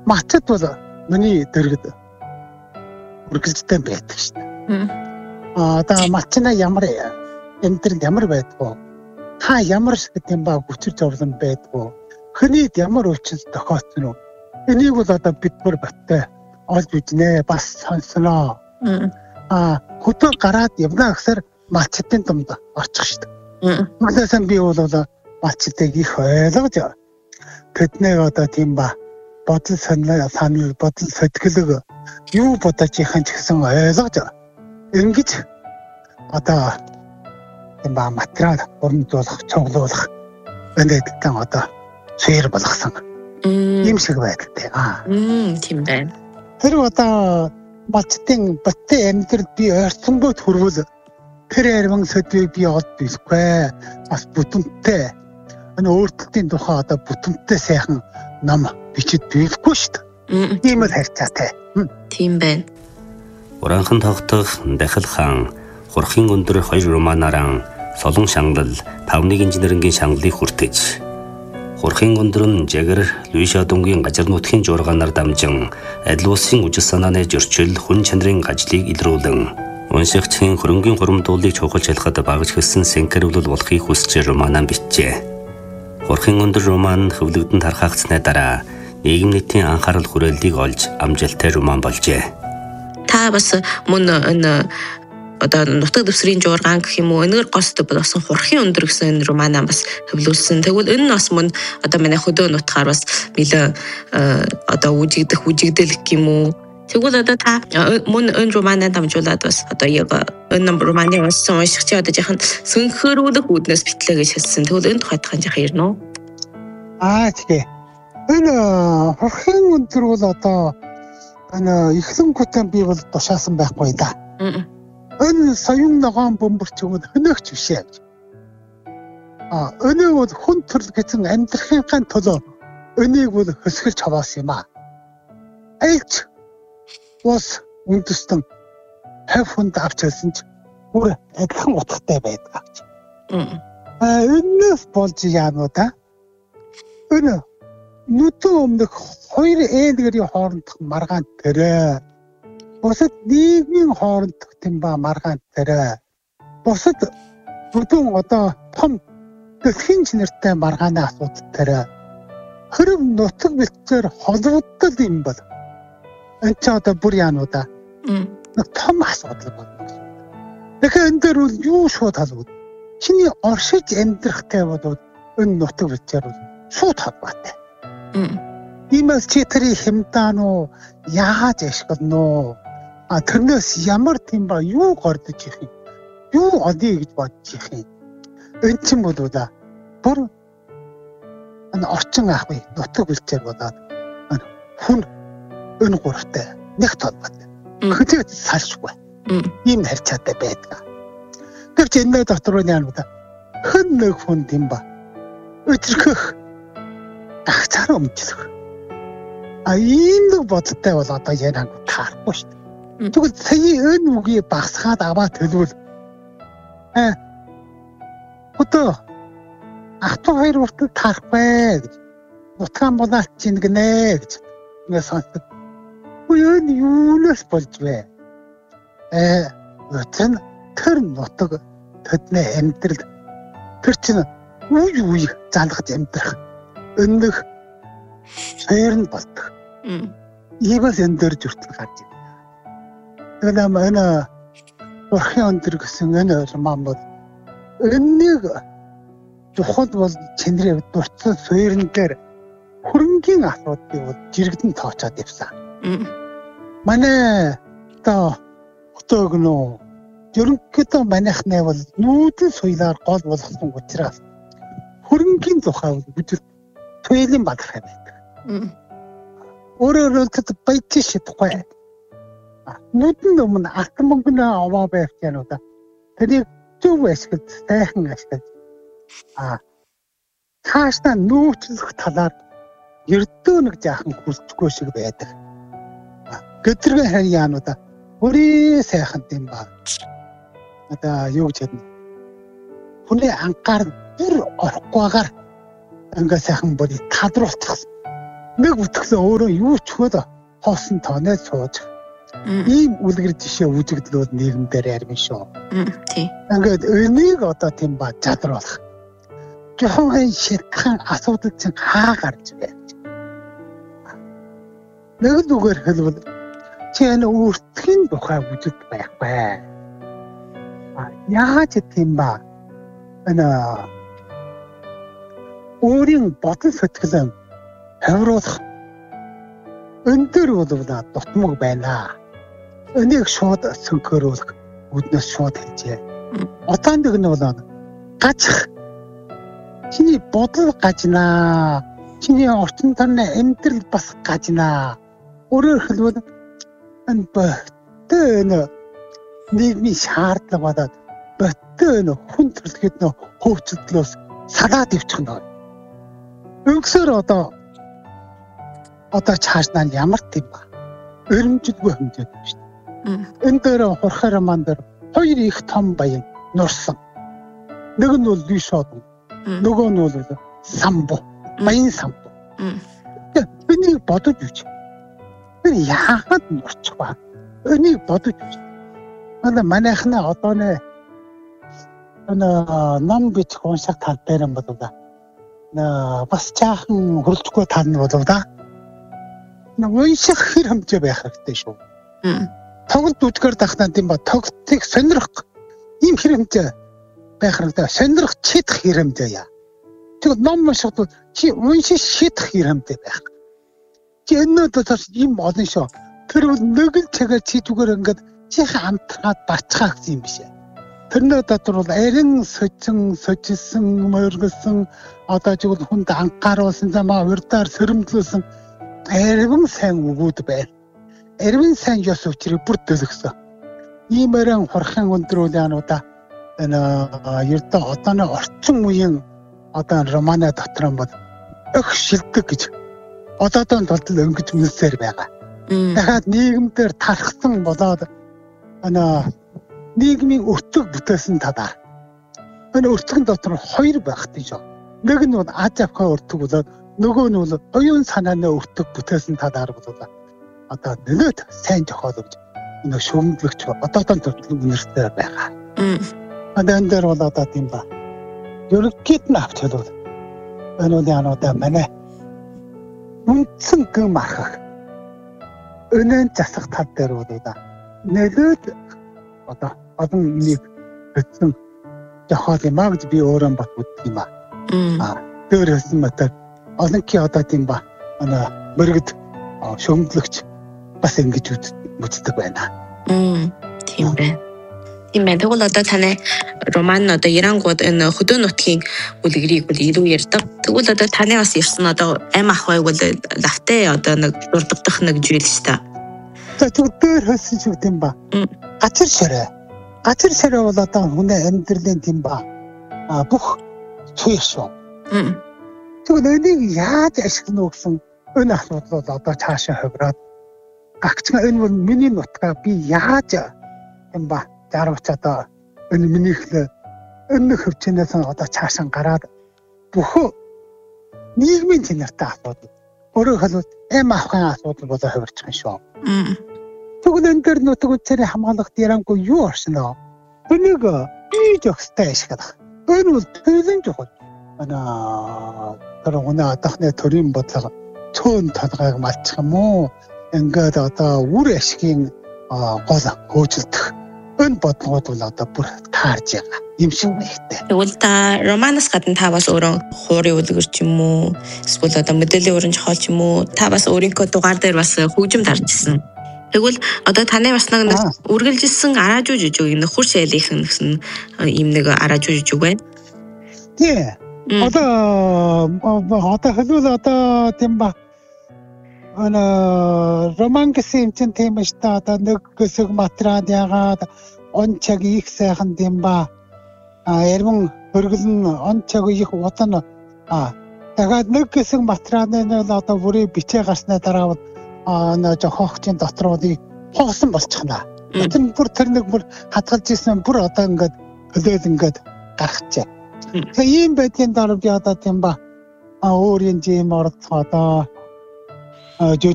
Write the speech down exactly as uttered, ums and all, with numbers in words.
Мачад бол миний дэргэд үргэлжтэй байдаг шүү дээ. Аа одоо мачна ямар эмдэр ямар байдгүй. Та ямар шиг юм ба хүчир зовлон байдгүй. Хөнийд ямар өвчин тохиолдсон уу? Энийг бол одоо бид бүр баттай олж үзнэ, бас сонсноо. Аа хөтөө гараад явна гэсэр мачтын дунд орчих шүү дээ. Манайсан би бол мачтыг их ойлгож тэднийг одоо тийм ба бодол санаа санал бодол сэтгэлэг юу бодож яхан ч гэсэн ойлгож ингэж одоо тийм ба материал урамжуулах, цуглуулах энэдтэй одоо суур болгосон юм шиг байдaltaй. Аа. Тийм байна. Тэр одоо мачтын баттай амьдрал би ойртонгүй төрвөл тэр ярман сэдвийг би олд билгүй. Бас бүтэнтэй энэ өөртөлтийн тухай одоо бүтэнтэй сайхан ном бичиж билгүй шүү дээ. Тийм л харьцаатай. Тийм байна. Уранхан тогтох Дахил хаан Хурхын өндөр хоёр романаараа Солон шанглал, Тавныг инженерингийн шанглалыг хүртэж Хурхын өндөр нь Жагар, Луиша дунгийн газар нутгийн жургаанаар дамжин адил улсын үжил санааны зөрчил, хүн чанарын ажлыг илрүүлэн уншигчийн хөрөнгөний хуримдуулыг чухалж ялхад багж хэлсэн сэнкэрүүлэл болохыг хүсэж романаа бичжээ. Хурхын өндөр роман хөвлөгдөнд хархаагцсны дараа нийгэм нийтийн анхаарал хүрээллийг олж амжилттай роман болжээ. Та бас мөн энэ одоо нутаг дэвсгэрийн жургаан гэх юм уу энэгээр госд болсон Хурхын өндөр гэсэн романаа бас хөвлүүлсэн. Тэгвэл энэ нь бас мөн одоо манай хөдөө нутгаар бас нэлээ одоо үжигдэх үжигдэл гэх юм уу. Тэгвэл одоо та мөн энэ романаа дамжуулаад бас одоо яг энэ романы уншсан уншигч одоо яхан сөнхөрүүлэх үүднээс битлээ гэж хэлсэн. Тэгвэл энэ тухайд хань яхан ирнэ үү? Аа тэгээ. Энэ Хурхын өндөр бол одоо энэ ихлэн гутан би бол тушаасан байхгүй да. Энэ соён ногоон бөмбөрч өгөн хөнөөгч биш ээ. Аа өнөө бол хүн төрөл гэсэн амьдрахын төлөө өнийг бол хөсгөлж хаваасан юм аа. Айлч бас үндэстэн хав хүнд авч хэлсэн ч бүр адилхан утгатай байдаг. Аа өнөөс болж яануу да. Өнөө нүдэн өмнөх хоёр ээлгэрийн хоорондох маргаан тэрэ бусад нийгмийн хоорондох тийм ба маргаан тэрэ бусад бүдүүн одоо том дэлхийн нэртэй маргааны асуудал тэрэ хэрэг нутаг бэлтээр холбогдол юм бол энэ ч одоо бүр яануу да. Нэг том асуудал байна. Тэгэхээр энэ дээр бол юу шууд халуун. Чиний оршиж амьдрахтай бол энэ нутаг бэлтээр бол шууд холбоотой. Иймээс чи тэрий хэмдаануу яаж ашиглануу а тэрнээс ямар тийм ба юу гордож их юм юу одъё гэж бодож их юм энэ ч юм бол да бүр энэ орчин аахгүй нутаг бэлчээр болоод хүн энэ гурвтай нэг толгойтой хөдөө салшгүй ийм харьцаатай байдаг. Тэр чинь энэ дотор нь яана да хэн нэг хүн тийм ба өчрөх гахцаар өмчлөх а ийм нэг бодолтой бол одоо ярang таарахгүй шүү дээ. Тэгвэл сая энэ үгийг багсгаад аваад хэлвэл аа хөтөө ах トゥ хоёр уртад таарахгүй гэж нутгаан болоод чинь гинэ гэж ингэ сонсдог. Үгүй энэ юунаас болж вэ? Э өтөн тэр нутаг тэдний амьдрал тэр чинь үе үе залгаж амьдрах өнөх сойрн болдог. Иймээс энэ дээр зүртэл гарч ирнэ. Тэгээ манай Хурхын өндөр гэсэн энэ роман бол энэнийг чухал бол чинрээ дурдсан сойрн дээр хөрөнгийн асуудыг бол жирэгдэн тоочоод явсан. Манай одоо хөтөөгнөө ерөнхийдөө манайхнаа бол нүүдэн соёлоор гол болгосон учраас хөрөнгийн тухай бүжиг соёлын бадрах байдаг. Өөрөөр хэлбэл баяж шидэхгүй. Нүдэн өмнө алтан мөнгөний аваа байвч яана да. Тэрийг зөв ашиглаж, сайхан ашиглаж а цаашдаа нөөцлөх талаар ердөө нэг жаахан хүсчихгүй шиг байдаг. Гэтрэг харин яана да. Бүрий сайхан юм ба. Одоо юу гэж хэлнэ? Хүний ангаар бүр орохгүйгээр ингээ сайхан бүрий тадруулчихсан. нэг үтгэлээ өөрөө юу ч хөөд хоосон тооноо сууж. Ийм үлгэр жишээ үжигдлүүд нийгэмдэр ярим шүү. Тийм. Ингээд энийг одоо тийм ба задруулах. Жохон шитгэн асуудал чинь хаа гарч байна. Нэг зүгээр хэлбэл чи энэ өөртгийн тухай үжиг байхгүй. А яаж тийм ба энэ өөрийн бодол сэтгэлэн хавруулах өндөр боловна дутмаг байна. Энийг шууд сөнхөрүүлэх үднэс шууд хэлжээ. Одоо нэг нь бол гажих чиний бодол гажнаа. Чиний орчин тойрны амьдрал бас гажнаа. Өөрөөр хэлбэл энэ бэтэн нийгмийн шаардлага болоод бэтэн хүн төрөлхөд нөө хөвчлөлөөс салаад ивчих нь. Өнгөсөр одоо одоо чаашнаа ямар тийм ба өрөмжлгүй хэмжээд байна шүү дээ. Энэ дээр хурхаар ман дээр хоёр их том баян нурсан. Нэг нь бол лишод, нөгөө нь бол самбу, баян самбу. Энийг бодож үз. Энэ яагаад нурчих ба? Энийг бодож үз. Манай манайхна одоо нэ энэ ном бичих унших тал дээр юм болов да. Бас чаахан хурцгүй тал нь болов да. Унших хэр хэмжээ байх хэрэгтэй шүү. Тоглолт үзгээр дахнаа тийм ба тоглолтыг сонирх ийм хэр хэмжээ байх хэрэгтэй. Сонирх чидэх хэр хэмжээ яа. Тэгвэл ном уншихад чи уншиж шийдэх хэр хэмжээ байх. Чи энэ дотор ийм олон шүү. Тэр бол нэг л цагаар чи зүгээр ингээд чихээ амтраад барчхаа гэсэн юм биш ээ. Тэрнээ дотор бол арин сочин сочилсан мөргөсөн одоо жигэл хүнд анхааруулсан замаа урдаар сөрөмдлүүлсэн арвин сайн үгүүд байна. Арвин сайн ёс учрыг бүр төлөгсөн. Иймэрэн хурхын өндрүүлэнуудаа энэ ердөө одооны орчин үеийн одоо романы дотор бол өх шилдэг гэж одоотой тулд өнгөж үнсээр байгаа. Дахиад нийгэмдэр тархсан болоод энэ нийгмийн өртөг бүтээсэн талаар. Энэ өртгөн дотор хоёр байх гэж байна. Нэг нь бол аж авахын өртөг болоод нөгөө нь бол оюун санааны өртөг бүтээсэн талаар болоод одоо нэлээд сайн зохиолж энэ шүүмжлэгч одоотой тулд үнэртэй байгаа. Одоо энэ дээр бол одоо тийм ба. Ерөнхийд нь авч хэлвэл энэ үл яануудаа манай үндсэн гэм архах өнөө засах тал дээр бол одоо нэлээд одоо олон нэг хэцэн жахаад юм аа гэж би өөрөө бат үздэг юм аа. Аа тэр хэсэг мэтэр олон ки одоо тийм ба ана мөргөд шөмдлөгч бас ингэж үздэг байна. Мм тийм байна. Тийм байна. Тэгвэл одоо таны роман одоо Ярангууд энэ хөдөө нутгийн үлгэрийг бол илүү ярьдаг. Тэгвэл одоо таны бас ирсэн одоо ам ахвайг бол лавтай одоо нэг дурддах нэг зүйл шүү дээ. Тэр хөсөж үг юм ба. Гачир ширээ. Гачир ширээ бол одоо хүний амьдралын тийм ба. А бүх зүйл шүү. Тэгвэл энийг яаж ашиглах вэ гэсэн энэ асуудал бол одоо цаашаа хөврөөд гагцхан энэ бол миний нутгаа би яаж юм ба дарууч одоо энэ минийхлээ энэ хөвчнээс одоо цаашаа гараад бүх нийгмийн чанартай асуудал өөрөөр хэлбэл эм авахын асуудал болоо хувирчих юм шүү. Тэгвэл энэ дэр нутаг үчирийн хамгаалалт Ярангүй юу оршино? Энийг бий жогстой ашиглах. Энэ бол төлөв жохол. Ана тэр өнөө адахны төрийн бодлого цөөн толгойг малчих юм уу? Ингээд одоо үр ашигын гол хөөжилдөх энэ бодлогод бол одоо бүр таарж байгаа юм шиг байна. Тэгвэл та романаас гадна та бас өөрөө хуурийн үлгэр ч юм уу эсвэл одоо мэдээллийн өрн жохол ч юм уу та бас өөрийнхөө дугаар дээр бас хөгжим даржсэн. Тэгвэл одоо таны бас нэг үргэлжилсэн араажуу жижиг нэг хурц айлийнх гэсэн ийм нэг араажуу жижиг байна. Тий. Одоо одоо хэлвэл одоо тийм ба ана роман гэсэн юм чинь тийм шүү дээ. Одоо нэг хэсэг материал ягаад он цаг их сайхан тийм ба а ярман хөргөлн он цаг их удан а тэгээд нэг хэсэг материалын бол одоо бүрий бичээ гарсны дараа а нэ жохогчийн дотор бол хоосон болчихно. Тэр бүр тэр нэг бүр хатгалж ирсэн бүр одоо ингээд хөлөөл ингээд гарчихжээ. Тэгээ ийм байдлын дараа би одоо тийм ба а өөр юм жим оролцоо одоо 저